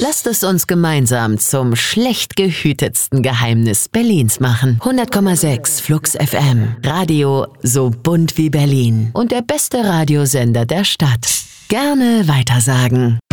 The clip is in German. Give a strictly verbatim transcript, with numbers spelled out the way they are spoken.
Lasst es uns gemeinsam zum schlecht gehütetsten Geheimnis Berlins machen. hundert Komma sechs Flux F M. Radio so bunt wie Berlin. Und der beste Radiosender der Stadt. Gerne weitersagen.